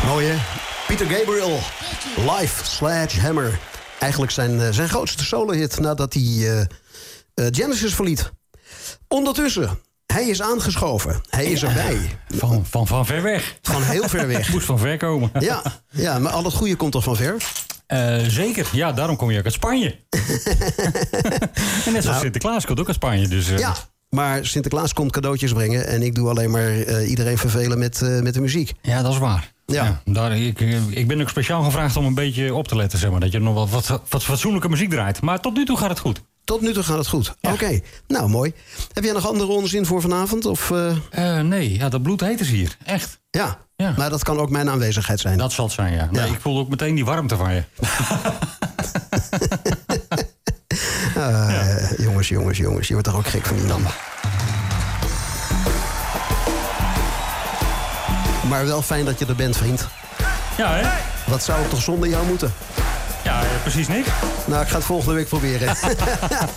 Mooi hè? Peter Gabriel, live Sledgehammer. Eigenlijk zijn grootste solo-hit nadat hij Genesis verliet. Ondertussen, hij is aangeschoven. Hij is erbij. Van ver weg. Van heel ver weg. Moest van ver komen. Ja, maar al het goede komt toch van ver? Zeker, ja, daarom kom je ook uit Spanje. En net zoals Sinterklaas komt ook uit Spanje. Dus, ja, maar Sinterklaas komt cadeautjes brengen... en ik doe alleen maar iedereen vervelen met de muziek. Ja, dat is waar. Ja. Ik ben ook speciaal gevraagd om een beetje op te letten, zeg maar. Dat je nog wel wat fatsoenlijke muziek draait. Maar tot nu toe gaat het goed. Tot nu toe gaat het goed. Ja. Oké, nou mooi. Heb jij nog andere onzin voor vanavond? Of, nee, ja, dat bloedheet is hier. Echt. Ja, maar dat kan ook mijn aanwezigheid zijn. Dat zal het zijn, ja. Nee, ik voel ook meteen die warmte van je. Jongens. Je wordt er ook gek van die naam. Maar wel fijn dat je er bent, vriend. Ja, hè? Wat zou ik toch zonder jou moeten? Ja, precies niks. Nou, ik ga het volgende week proberen.